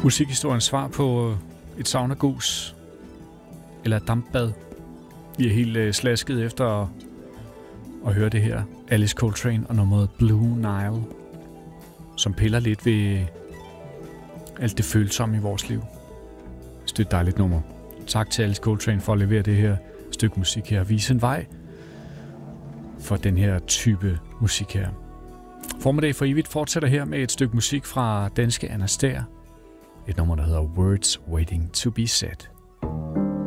Musikhistoriens svar på et saunagus eller et dampbad. Vi er helt slasket efter at høre det her. Alice Coltrane og nummeret Blue Nile, som piller lidt ved alt det følsomme i vores liv. Det er et dejligt nummer. Tak til Alice Coltrane for at levere det her stykke musik her. Vise en vej for den her type musik her. Formiddag for evigt fortsætter her med et stykke musik fra danske Anna Stær. Et nummer, der hedder Words Waiting to be Said.